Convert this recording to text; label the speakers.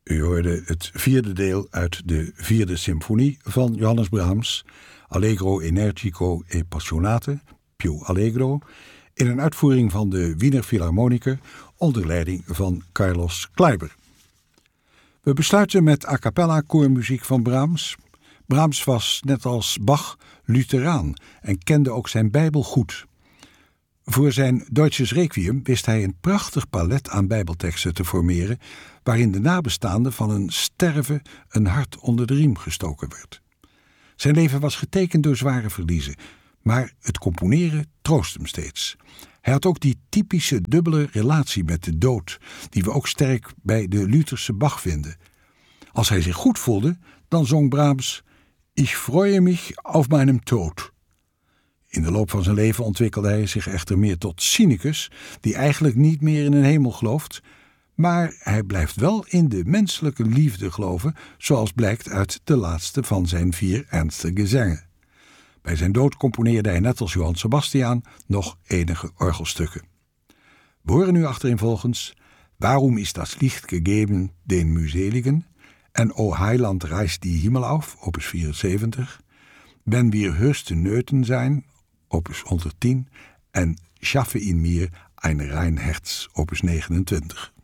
Speaker 1: U hoorde het vierde deel uit de vierde symfonie van Johannes Brahms, Allegro energico e passionate, più allegro, in een uitvoering van de Wiener Philharmoniker onder leiding van Carlos Kleiber. We besluiten met a cappella koormuziek van Brahms. Brahms was, net als Bach, Lutheraan en kende ook zijn Bijbel goed. Voor zijn Deutsches Requiem wist hij een prachtig palet aan bijbelteksten te formeren, waarin de nabestaanden van een sterven een hart onder de riem gestoken werd. Zijn leven was getekend door zware verliezen, maar het componeren troost hem steeds. Hij had ook die typische dubbele relatie met de dood, die we ook sterk bij de Lutherse Bach vinden. Als hij zich goed voelde, dan zong Brahms Ich freue mich auf meinem Tod. In de loop van zijn leven ontwikkelde hij zich echter meer tot cynicus, die eigenlijk niet meer in een hemel gelooft, maar hij blijft wel in de menselijke liefde geloven, zoals blijkt uit de laatste van zijn 4 ernstige gezangen. Bij zijn dood componeerde hij net als Johann Sebastian nog enige orgelstukken. We horen nu achtereenvolgens Waarom ist das Licht gegeben den Mühseligen en O Heiland reißt die Himmel auf, opus 74, Wenn wir höchste Nöten zijn, opus 110, en Schaffe in mir ein rein Herz, opus 29.